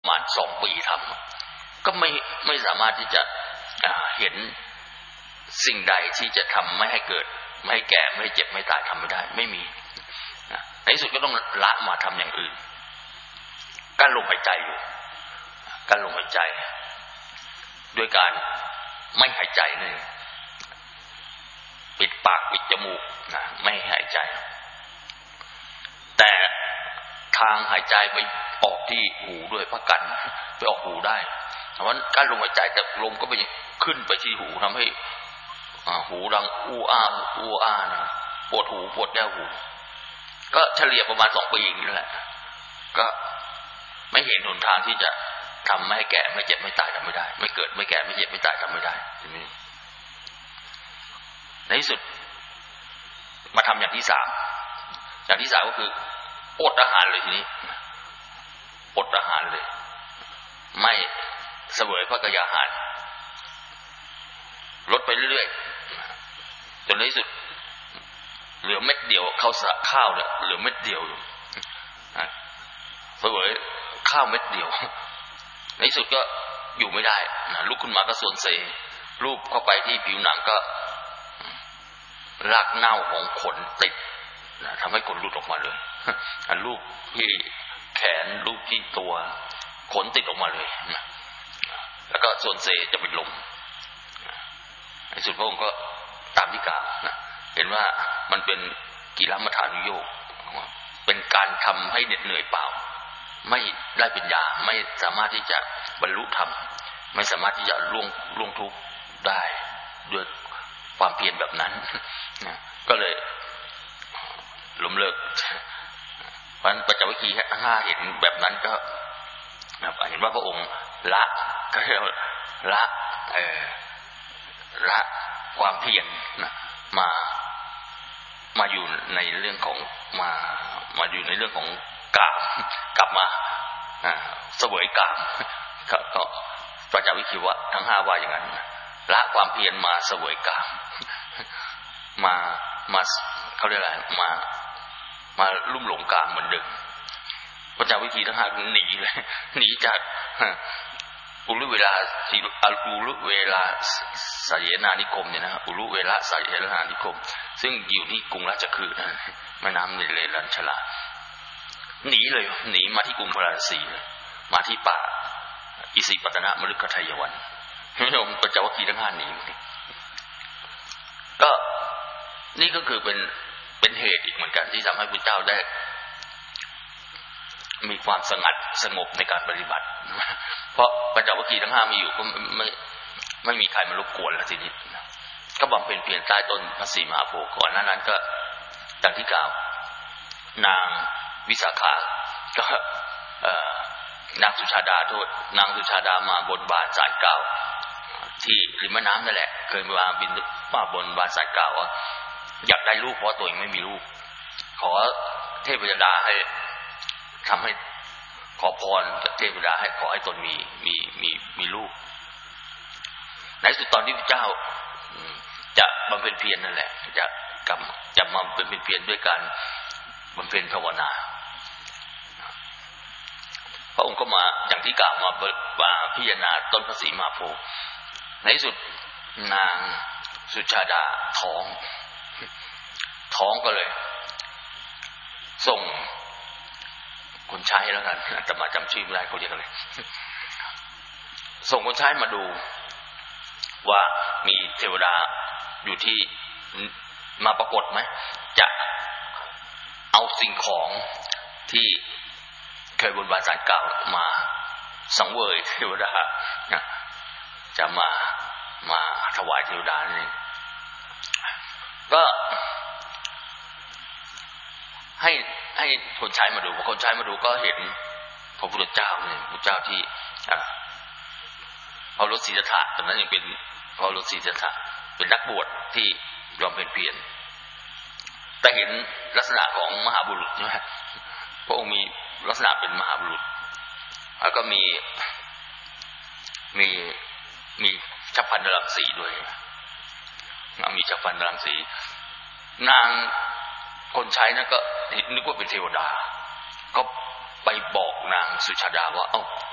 ประมาณ2 ปีทำก็ไม่สามารถที่จะเห็นสิ่งใดที่จะทำไม่ให้เกิดไม่ให้แก่ไม่ให้เจ็บไม่ตายทำไม่ได้ไม่มีในที่สุดก็ต้องละมาทำอย่างอื่นกั้นลมหายใจอยู่กั้นลมหายใจด้วยการไม่หายใจเลยปิดปากปิดจมูกไม่หายใจแต่ทางหายใจไปออกที่หูด้วยพระกันไปออกหูได้เพราะฉะนั้นการลมหายใจแต่ลมก็ไปขึ้นไปที่หูทำให้หูดังอู้อ้านะปวดหูปวดแก้วหูก็เฉลี่ยประมาณ2 ปีอย่างนี้แหละก็ไม่เห็นหนทางที่จะทำไม่ให้แก่ไม่เจ็บไม่ตายทำไม่ได้ไม่เกิดไม่แก่ไม่เจ็บไม่ตายทำไม่ได้ในที่สุดมาทำอย่างที่3ก็คืออดอาหารเลยทีนี้อดอาหารเลยไม่เสวยพระกยาหารลดไปเรื่อยๆจนในที่สุดเหลือเม็ดเดียวข้าวเนี่ยเหลือเม็ดเดียวอยู่เสวยข้าวเม็ดเดียวในที่สุดก็อยู่ไม่ได้ลุกขึ้นมาก็ส่วนเซรูปเข้าไปที่ผิวหนังก็รากเน่าของขนติดทำให้ขนหลุดออกมาเลยรูปที่แขนรูปที่ตัวขนติดออกมาเลยแล้วก็ส่วนเซจะเป็นลมในสุดพระองค์ก็ตามที่กล่าวเห็นว่ามันเป็นกิลมัฏฐานุโยคเป็นการทำให้เหน็ดเหนื่อยเปล่าไม่ได้ปัญญาไม่สามารถที่จะบรรลุธรรมไม่สามารถที่จะล่วงทุกข์ได้ด้วยความเพียรแบบนั้นก็เลยล้มเลิกปัญจวัคคีย์5เห็นแบบนั้นก็เห็นว่าพระองค์ละก็เรียกละความเพียรมาอยู่ในเรื่องของมาอยู่ในเรื่องของกามกลับมาเสวยกามก็ปัญจวัคคีย์ว่าทั้ง5ว่าอย่างนั้นละความเพียรมาเสวยกามมาเขาเรียกอะไรมาลุ่มหลงกามเหมือนเดิมปัญจวัคคีย์ทั้ง5หนีเลยหนีจากอุรุเวลาสายนานิคมเนี่ยนะอุรุเวลาสายนานิคมซึ่งอยู่ที่กรุงราชคฤห์นะแม่น้ำเลลัญชลาหนีเลยหนีมาที่กรุงพาราณสีมาที่ป่าอิสิปตนมฤคทายวันพี่น้องปัญจวัคคีย์ทั้ง5หนีก็นี่ก็คือเป็นเหตุอีกเหมือนกันที่ทำให้พระเจ้าได้มีความสงบในการปฏิบัติเพราะปัญจวัคคีย์ทั้ง5มีอยู่ก็ไม่มีใครมารบกวนแล้วทีนี้ก็บำเพ็ญเพียรใต้ต้นพระศรีมหาโพธิ์ก่อนนั้นก็ดังที่กล่าวนางวิสาขาก็นางสุชาดามาบนบานศาลเก่าที่ริมแม่น้ำนั่นแหละเคยมาบนบานศาลเก่าว่าอยากได้ลูกเพราะตัวเองไม่มีลูกขอเทพยดาให้ทำให้ขอพรจากเทพยดาให้ขอให้ตนมีลูกในสุดตอนที่พระเจ้าจะบำเพ็ญเพียรนั่นแหละจะมาบำเพ็ญเพียรด้วยการบำเพ็ญภาวนาพระองค์ก็มาอย่างที่กล่าวมาพิจารณาต้นพระศรีมหาโพธิ์ในที่สุดนางสุชาดาท้องก็เลยส่งคนใช้แล้วกันแต่มาจำชื่อไม่ได้เขาเรียกอะไรส่งคนใช้มาดูว่ามีเทวดาอยู่ที่มาปรากฏไหมจะเอาสิ่งของที่เคยบนบานศาลเก่ามาสังเวยเทวดาจะมาถวายเทวดานี่ก็ให้คนใช้มาดูพอคนใช้มาดูก็เห็นพระพุทธเจ้าเนี่ยพระเจ้าที่พระฤาษีสิทธัตถะตอนนั้นยังเป็นพระฤาษีสิทธัตถะเป็นนักบวชที่ยอมเป็นเพียรแต่เห็นลักษณะของมหาบุรุษใช่ไหมพระองค์มีลักษณะเป็นมหาบุรุษแล้วก็มีฉัพพรรณรังสีด้วยมีฉัพพรรณรังสีนางคนใช้นั่นก็นึกว่าเป็นเทวดาก็ไปบอกนางสุชาดาว่า